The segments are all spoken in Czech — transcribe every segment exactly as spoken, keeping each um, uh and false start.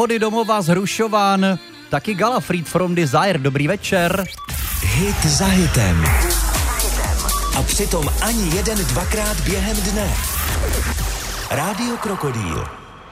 Hody domova z Hrušovan, taky Gala Fried from Desire, dobrý večer. Hit za hitem. A přitom ani jeden dvakrát během dne. Rádio Krokodýl.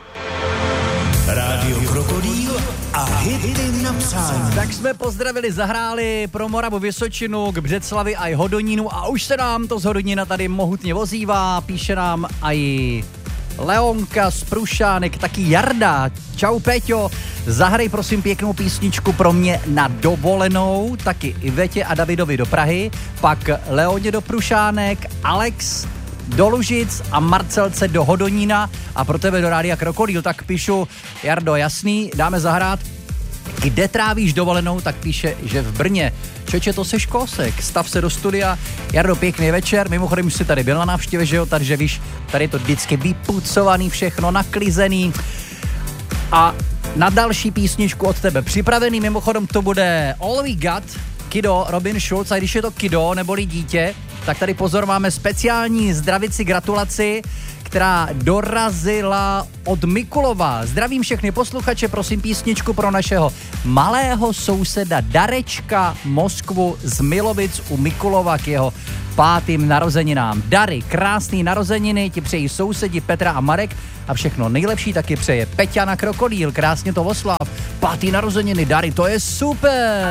Rádio Krokodýl a hity na přání. Tak jsme pozdravili, zahráli pro Moravu Vysočinu, k Břeclavi a Hodonínu a už se nám to z Hodonína tady mohutně ozývá, píše nám aj Leonka z Prušánek, taky Jarda. Čau Péťo, zahraj prosím pěknou písničku pro mě na dovolenou, taky Ivetě a Davidovi do Prahy, pak Leoně do Prušánek, Alex do Lužic a Marcelce do Hodonína a pro tebe do Rádia Krokodýl, tak píšu, Jardo, jasný, dáme zahrát. Kde trávíš dovolenou, tak píše, že v Brně. Čeče, to seš kousek, stav se do studia. Jardo, pěkný večer, mimochodem už jsi tady byl na návštěvě, že jo, takže víš, tady je to vždycky vypucovaný, všechno naklizený. A na další písničku od tebe připravený, mimochodem to bude All We Got, Kido, Robin Schulz, a když je to Kido neboli dítě, tak tady pozor, máme speciální zdravici, gratulaci, která dorazila od Mikulova. Zdravím všechny posluchače, prosím písničku pro našeho malého souseda Darečka Moskvu z Milovic u Mikulova k jeho pátým narozeninám. Dary, krásný narozeniny, ti přejí sousedi Petra a Marek a všechno nejlepší taky přeje Peťa na Krokodýl, krásně to oslav. Pátý narozeniny, Dary, to je super!